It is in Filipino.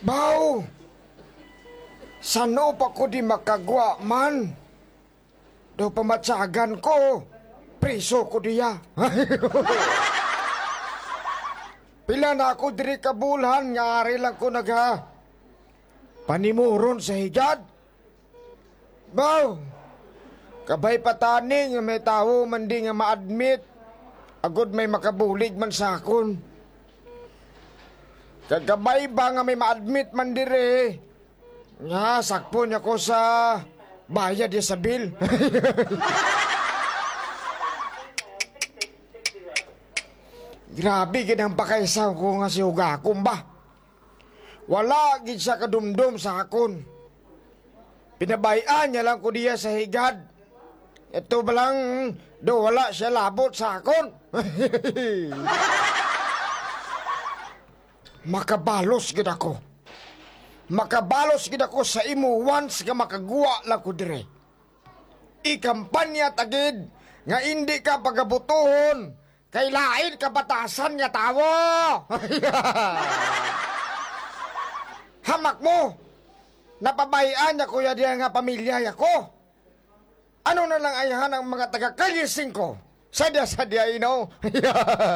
Baw! Sano pa ko di makagwa man? Do pamatsagan ko, priso ko diya. Pila na ako diri kabulhan, nga ari lang ko panimuron sa higad. Baw! Kabay patani nga may tao man di nga ma-admit. Agod may makabulig man sa akon. Kagabay ba nga may ma-admit man dire? Nga, sakpo niya ko sa bayad ya sa bill. Grabe ginang pakaisaw ko nga si Hugakon ba? Wala gid siya kadumdum sa akon. Pinabayaan niya lang ko diya sa higad. Ito ba lang, do wala siya labot sa akon. Makabalos gid ako. Makabalos gid ako sa imo once nga makagwa lang ko dire. Ikampanya tagid nga hindi ka pagabutuhon kay lain kabatasan nga tawo. Hamak mo. Napabayaan niya kuya diya nga pamilya ko. Ano na lang ayahan ang mga taga-Kalye 5? Sadya-sadya, you know?